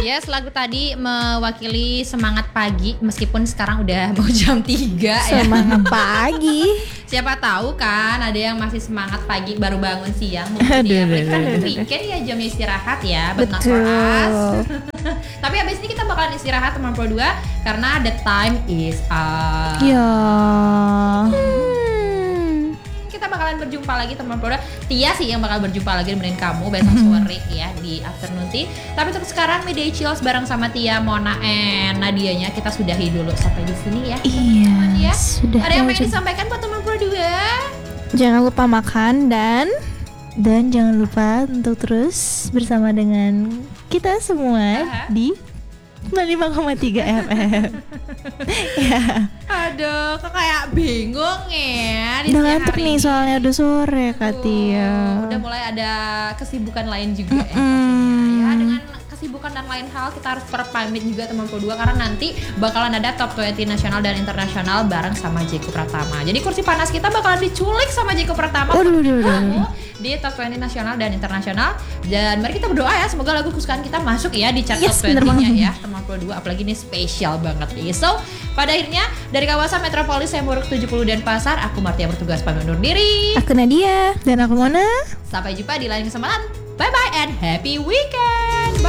Yes, lagu tadi mewakili semangat pagi meskipun sekarang udah mau jam 3 ya. Semangat pagi. Siapa tahu kan ada yang masih semangat pagi baru bangun siang mungkin ya. Kan weekend ya jamnya istirahat ya, but not for us. Tapi abis ini kita bakalan istirahat teman Pro 2 karena the time is up. Ya. Kita bakalan berjumpa lagi teman Pro 2. Tia sih yang bakal berjumpa lagi nemenin kamu besok sore ya di afternoon tea. Tapi untuk sekarang Midday Chills bareng sama Tia, Mona, and Nadianya kita sudahi dulu sampai di sini ya. Iya. Ya. Sudah. Ada yang pengen disampaikan buat teman Pro 2? Jangan lupa makan dan jangan lupa untuk terus bersama dengan kita semua di 95,3 FM. Ya. Aduh, kok kayak bingung ya di Udah siang ngantuk hari nih ini. soalnya udah sore Kak Tia. Udah mulai ada kesibukan lain juga ya pastinya. Ya dengan kesibukan dan lain hal kita harus pamit juga teman Pro 2 karena nanti bakalan ada top 20 nasional dan internasional bareng sama Jeko Pratama. Jadi kursi panas kita bakalan diculik sama Jeko Pratama di top 20 nasional dan internasional. Dan mari kita berdoa ya semoga lagu kesukaan kita masuk ya di chart top 20-nya ya teman Pro 2, apalagi ini spesial banget nih. So pada akhirnya dari kawasan metropolis Semuruk 70 Denpasar, aku Martia bertugas pamit undur diri. Aku Nadia dan aku Mona. Sampai jumpa di lain kesempatan. Bye bye and happy weekend.